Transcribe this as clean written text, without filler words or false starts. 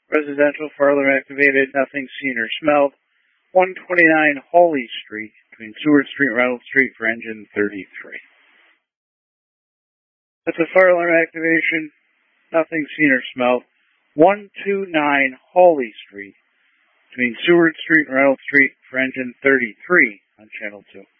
Residential fire alarm activated, nothing seen or smelled. 129 Hawley Street, between Seward Street and Reynolds Street for engine 33. That's a fire alarm activation, nothing seen or smelled. 129 Hawley Street, between Seward Street and Reynolds Street for engine 33 on Channel 2.